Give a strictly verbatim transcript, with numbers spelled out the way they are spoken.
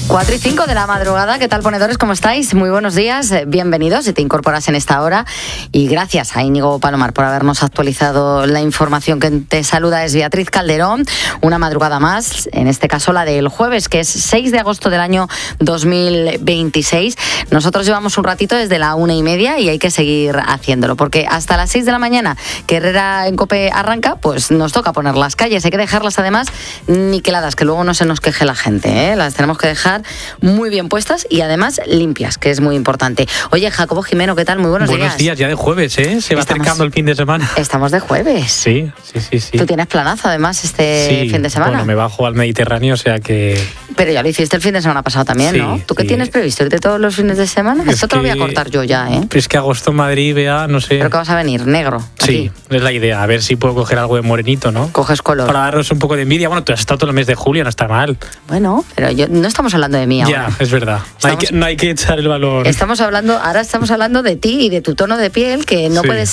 cuatro y cinco de la madrugada, ¿qué tal, ponedores? ¿Cómo estáis? Muy buenos días, bienvenidos si te incorporas en esta hora. Y gracias a Íñigo Palomar por habernos actualizado la información. Que te saluda es Beatriz Calderón. Una madrugada más, en este caso la del jueves, que es seis de agosto del año dos mil veintiséis. Nosotros llevamos un ratito desde la una y media y hay que seguir haciéndolo, porque hasta las seis de la mañana, que Herrera en COPE arranca, pues nos toca poner las calles. Hay que dejarlas además niqueladas, que luego no se nos queje la gente, ¿eh? Las tenemos que dejar muy bien puestas y además limpias, que es muy importante. Oye, Jacobo Jimeno, ¿qué tal? Muy buenos, buenos días. Buenos días, ya de jueves, ¿eh? Se va estamos, acercando el fin de semana. Estamos de jueves. Sí, sí, sí, sí. Tú tienes planazo además este sí, fin de semana. Bueno, me bajo al Mediterráneo, o sea que... Pero ya lo hiciste el fin de semana pasado también, sí, ¿no? ¿Tú qué sí. tienes previsto? ¿Irte todos los fines de semana? Es Esto te lo voy a que... cortar yo ya, ¿eh? Es que agosto en Madrid, vea, no sé... ¿Pero qué vas a venir? ¿Negro? Sí, aquí. Es la idea. A ver si puedo coger algo de morenito, ¿no? Coges color. Para darnos un poco de envidia. Bueno, tú has estado todo el mes de julio, no está mal. Bueno, pero yo, no estamos hablando de mí ahora. Ya, es verdad. Estamos... Hay que, no hay que echar el valor. Estamos hablando, ahora estamos hablando de ti y de tu tono de piel, que no sí. puedes